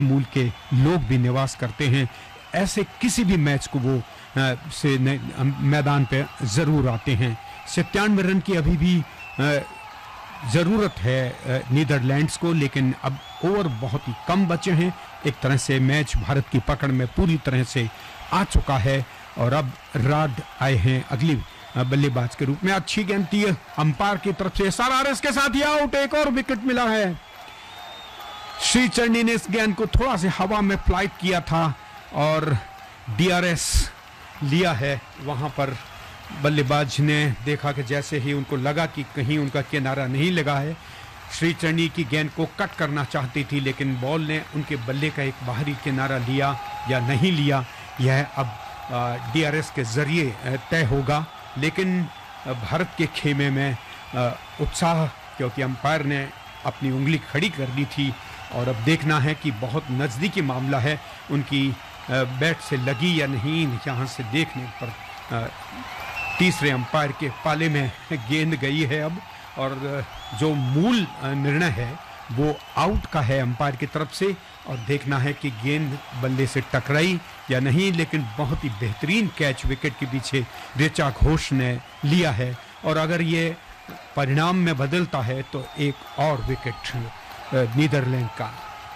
मूल के लोग भी निवास करते हैं, ऐसे किसी भी मैच को वो मैदान पे ज़रूर आते हैं। 97 रन की अभी भी ज़रूरत है नीदरलैंड्स को, लेकिन अब ओवर बहुत ही कम बचे हैं। एक तरह से मैच भारत की पकड़ में पूरी तरह से आ चुका है और अब राड आए हैं अगली बल्लेबाज के रूप में। अच्छी गेंद थी अंपायर की तरफ से, SRRS के साथ ही आउट, एक और विकेट मिला है। श्री चरनी ने इस गेंद को थोड़ा सा हवा में फ्लाइट किया था और DRS लिया है। वहां पर बल्लेबाज ने देखा कि जैसे ही उनको लगा कि कहीं उनका किनारा नहीं लगा है, श्री चरनी की गेंद को कट करना चाहती थी, लेकिन बॉल ने उनके बल्ले का एक बाहरी किनारा लिया या नहीं लिया, यह अब DRS के जरिए तय होगा। लेकिन भारत के खेमे में उत्साह, क्योंकि अंपायर ने अपनी उंगली खड़ी कर दी थी और अब देखना है कि बहुत नज़दीकी मामला है, उनकी बैट से लगी या नहीं। यहाँ से देखने पर तीसरे अंपायर के पाले में गेंद गई है अब, और जो मूल निर्णय है वो आउट का है अंपायर की तरफ से, और देखना है कि गेंद बल्ले से टकराई या नहीं। लेकिन बहुत ही बेहतरीन कैच विकेट के पीछे ऋचा घोष ने लिया है, और अगर ये परिणाम में बदलता है तो एक और विकेट नीदरलैंड का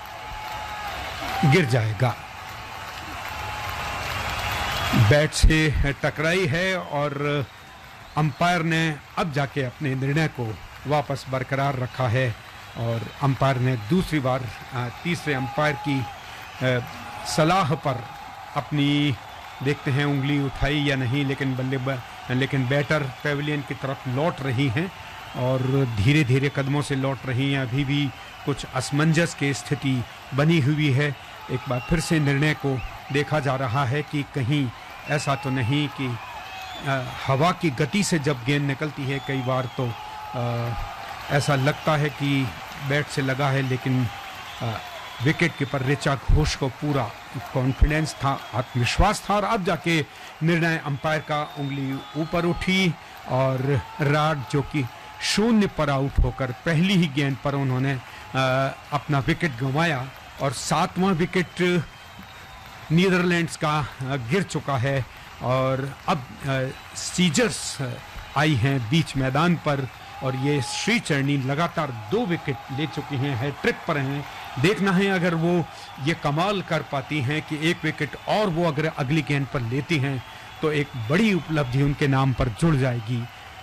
गिर जाएगा। बैट से टकराई है और अंपायर ने अब जाके अपने निर्णय को वापस बरकरार रखा है, और अंपायर ने दूसरी बार तीसरे अंपायर की सलाह पर अपनी देखते हैं उंगली उठाई या नहीं, लेकिन बैटर पेविलियन की तरफ लौट रही हैं और धीरे धीरे कदमों से लौट रही हैं। अभी भी कुछ असमंजस की स्थिति बनी हुई है। एक बार फिर से निर्णय को देखा जा रहा है कि कहीं ऐसा तो नहीं कि हवा की गति से जब गेंद निकलती है कई बार तो ऐसा लगता है कि बैट से लगा है, लेकिन विकेट कीपर ऋचा घोष को पूरा कॉन्फिडेंस था, आत्मविश्वास था, और अब जाके निर्णय अंपायर का उंगली ऊपर उठी और राड जो कि 0 पर आउट होकर पहली ही गेंद पर उन्होंने अपना विकेट गंवाया, और 7वां विकेट नीदरलैंड्स का गिर चुका है। और अब सीजर्स आई हैं बीच मैदान पर, और ये श्री चरनी लगातार 2 विकेट ले चुकी हैं, हैट्रिक पर हैं। देखना है अगर वो ये कमाल कर पाती हैं कि 1 विकेट और वो अगर अगली गेंद पर लेती हैं तो एक बड़ी उपलब्धि उनके नाम पर जुड़ जाएगी।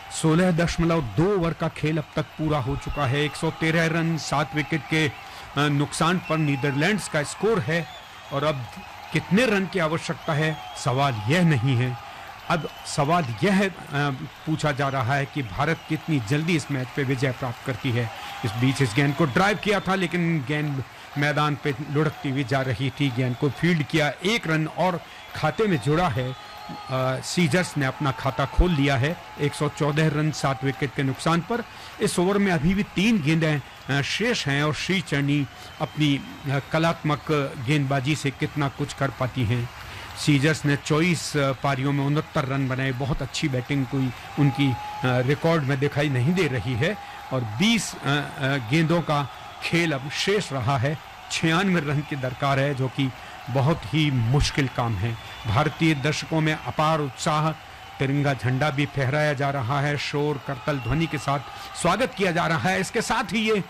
16.2 ओवर का खेल अब तक पूरा हो चुका है। 113 रन 7 विकेट के नुकसान पर नीदरलैंड्स का स्कोर है, और अब कितने रन की आवश्यकता है सवाल यह नहीं है। अब सवाल यह पूछा जा रहा है कि भारत कितनी जल्दी इस मैच पे विजय प्राप्त करती है। इस बीच इस गेंद को ड्राइव किया था, लेकिन गेंद मैदान पे लुढ़कती हुई जा रही थी। गेंद को फील्ड किया, 1 रन और खाते में जुड़ा है। सीजर्स ने अपना खाता खोल लिया है 114 रन 7 विकेट के नुकसान पर। इस ओवर में अभी भी 3 गेंदें शेष हैं, और श्री चरनी अपनी कलात्मक गेंदबाजी से कितना कुछ कर पाती हैं। सीजर्स ने 24 पारियों में 69 रन बनाए, बहुत अच्छी बैटिंग कोई उनकी रिकॉर्ड में दिखाई नहीं दे रही है, और 20 गेंदों का खेल अब शेष रहा है। 96 रन की दरकार है, जो कि बहुत ही मुश्किल काम है। भारतीय दर्शकों में अपार उत्साह, तिरंगा झंडा भी फहराया जा रहा है, शोर करतल ध्वनि के साथ स्वागत किया जा रहा है। इसके साथ ही ये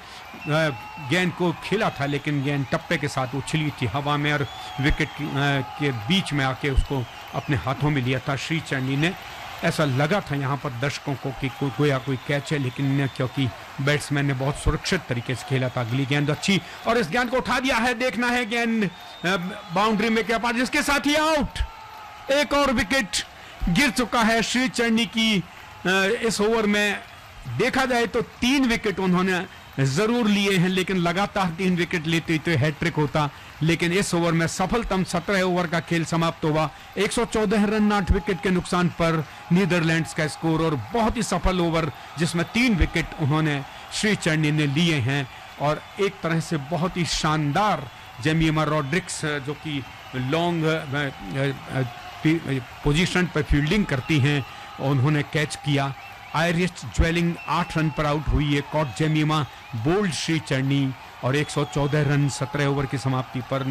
गेंद को खेला था, लेकिन गेंद टप्पे के साथ उछली थी हवा में और विकेट के बीच में आके उसको अपने हाथों में लिया था श्री चरनी ने। ऐसा लगा था यहाँ पर दर्शकों को कि कोई कैच है, लेकिन क्योंकि बैट्समैन ने बहुत सुरक्षित तरीके से खेला था। अगली गेंद अच्छी, और इस गेंद को उठा दिया है। देखना है गेंद बाउंड्री में क्या पार, जिसके साथ ही आउट। एक और विकेट गिर चुका है श्री चरनी की इस ओवर में। देखा जाए तो 3 विकेट उन्होंने जरूर लिए हैं, लेकिन लगातार 3 विकेट लेते तो हैट्रिक होता। लेकिन इस ओवर में सफलतम 17 ओवर का खेल समाप्त हुआ। 114 रन 8 विकेट के नुकसान पर नीदरलैंड्स का स्कोर, और बहुत ही सफल ओवर जिसमें 3 विकेट उन्होंने श्री चरनी ने लिए हैं। और एक तरह से बहुत ही शानदार जेमिमा रॉड्रिक्स, जो कि लॉन्ग पोजीशन पर फील्डिंग करती हैं, उन्होंने कैच किया, आयरिश ज्वेलिंग 8 रन पर आउट हुई है। कॉट जेमिमा बोल्ड श्री चरनी और 114 रन 17 ओवर की समाप्ति पर